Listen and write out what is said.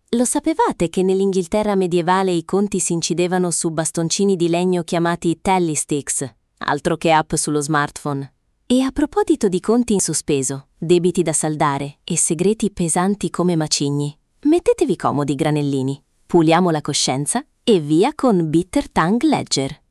Lo sapevate che nell'Inghilterra medievale i conti si incidevano su bastoncini di legno chiamati tally sticks, altro che app sullo smartphone? E a proposito di conti in sospeso, debiti da saldare e segreti pesanti come macigni, mettetevi comodi granellini, puliamo la coscienza e via con Bitter Tongue Ledger.